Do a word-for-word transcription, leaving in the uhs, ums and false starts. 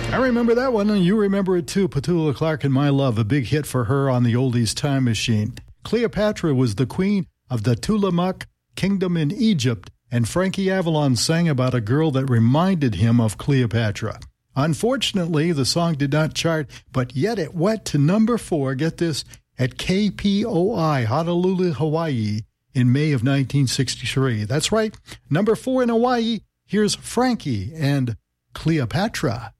I remember that one, and you remember it too. Petula Clark and My Love, a big hit for her on the Oldies Time Machine. Cleopatra was the queen of the Tulamuk Kingdom in Egypt, and Frankie Avalon sang about a girl that reminded him of Cleopatra. Unfortunately, the song did not chart, but yet it went to number four, get this, at K P O I, Honolulu, Hawaii, in May of nineteen sixty-three. That's right, number four in Hawaii. Here's Frankie and Cleopatra.